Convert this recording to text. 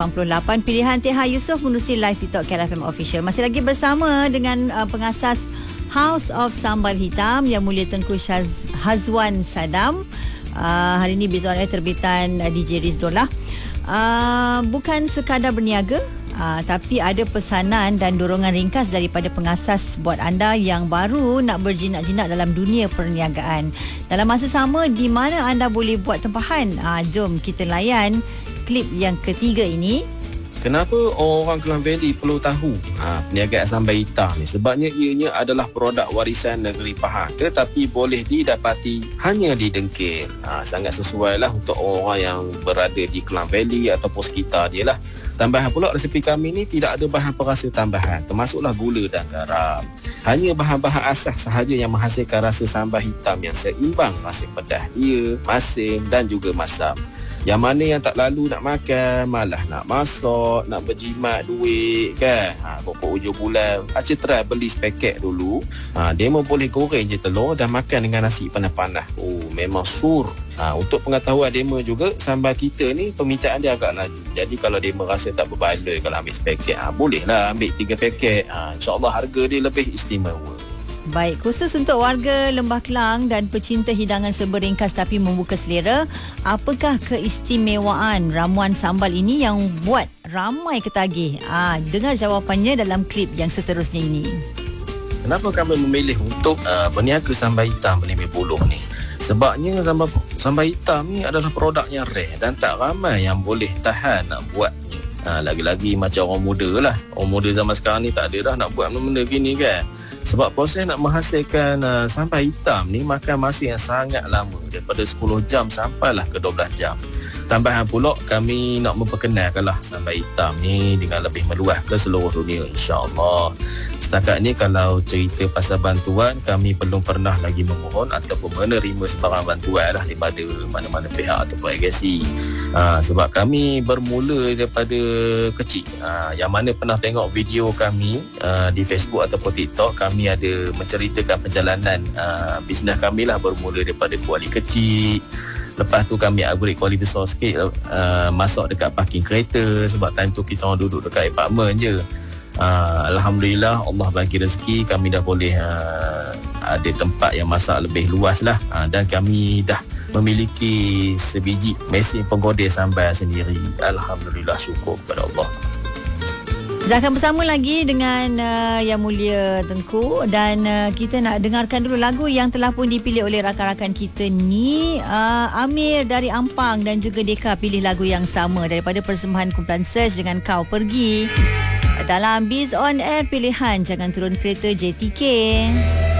Pilihan TH Yusof menerusi live TikTok KLFM Official. Masih lagi bersama dengan pengasas House of Sambal Hitam Yang Mulia Tengku Hazwan Sadam. Hari ini Biz On Air terbitan DJ Rizdolah. Bukan sekadar berniaga, tapi ada pesanan dan dorongan ringkas daripada pengasas buat anda yang baru nak berjinak-jinak dalam dunia perniagaan. Dalam masa sama, di mana anda boleh buat tempahan? Jom kita layan klip yang ketiga ini. Kenapa orang Klang Valley perlu tahu perniagaan sambal hitam ni? Sebabnya ianya adalah produk warisan negeri Pahang, tetapi boleh didapati hanya di Dengkil. Sangat sesuai lah untuk orang yang berada di Klang Valley ataupun sekitar dia lah. Tambahan pula, resepi kami ni tidak ada bahan perasa tambahan, termasuklah gula dan garam. Hanya bahan-bahan asas sahaja yang menghasilkan rasa sambal hitam yang seimbang rasa pedas dia, masin dan juga masam. Yang mana yang tak lalu nak makan, malah nak masak, nak berjimat duit kan. Pokok hujung bulan, try beli sepaket dulu. Demo boleh goreng je telur dan makan dengan nasi panas-panas. Memang sur. Untuk pengetahuan demo juga, sambal kita ni permintaan dia agak laju. Jadi kalau demo rasa tak berbaloi kalau ambil sepaket, bolehlah ambil 3 paket. InsyaAllah harga dia lebih istimewa. Baik, khusus untuk warga Lembah Kelang dan pecinta hidangan serba ringkas tapi membuka selera, apakah keistimewaan ramuan sambal ini yang buat ramai ketagih? Dengar jawapannya dalam klip yang seterusnya ini. Kenapa kami memilih untuk berniaga sambal hitam Belimir Puluh ni? Sebabnya sambal hitam ni adalah produk yang rare dan tak ramai yang boleh tahan nak buatnya. Lagi-lagi macam orang muda lah. Orang muda zaman sekarang ni tak ada dah nak buat benda-benda gini kan. Sebab proses nak menghasilkan sambal hitam ni makan masa yang sangat lama, daripada 10 jam sampailah ke 12 jam. Tambahan pula, kami nak memperkenalkanlah sambal hitam ni dengan lebih meluas ke seluruh dunia, insya-Allah. Setakat ni kalau cerita pasal bantuan, kami belum pernah lagi memohon ataupun menerima sebarang bantuan lah daripada mana-mana pihak ataupun agensi. Sebab kami bermula daripada kecil. Yang mana pernah tengok video kami di Facebook ataupun TikTok, kami ada menceritakan perjalanan bisnes kami lah, bermula daripada kuali kecil. Lepas tu kami upgrade kuali besar sikit, masuk dekat parking kereta. Sebab time tu kita orang duduk dekat apartment je. Alhamdulillah, Allah bagi rezeki, kami dah boleh ada tempat yang masak lebih luas lah. Dan kami dah memiliki sebiji mesin penggodeh sambal sendiri. Alhamdulillah, syukur kepada Allah. Kita akan bersama lagi dengan Yang Mulia Tengku. Dan kita nak dengarkan dulu lagu yang telah pun dipilih oleh rakan-rakan kita ni. Amir dari Ampang dan juga Deka pilih lagu yang sama daripada persembahan kumpulan Search dengan Kau Pergi. Dalam Biz On Air pilihan Jangan Turun Kereta JTK.